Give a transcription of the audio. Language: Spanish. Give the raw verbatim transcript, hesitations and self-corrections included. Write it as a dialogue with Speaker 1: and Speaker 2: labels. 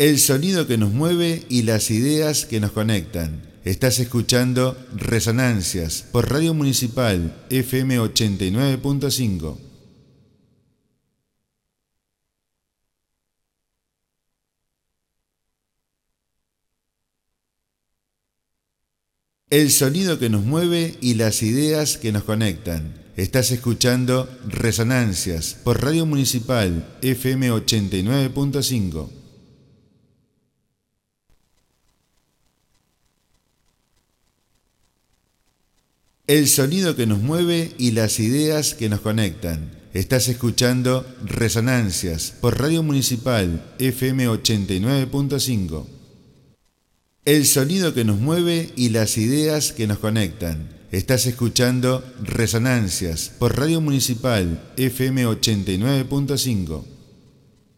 Speaker 1: El sonido que nos mueve y las ideas que nos conectan. Estás escuchando Resonancias por Radio Municipal F M ochenta y nueve punto cinco. El sonido que nos mueve y las ideas que nos conectan. Estás escuchando Resonancias por Radio Municipal F M ochenta y nueve punto cinco. El sonido que nos mueve y las ideas que nos conectan. Estás escuchando Resonancias por Radio Municipal F M ochenta y nueve punto cinco. El sonido que nos mueve y las ideas que nos conectan. Estás escuchando Resonancias por Radio Municipal F M ochenta y nueve punto cinco.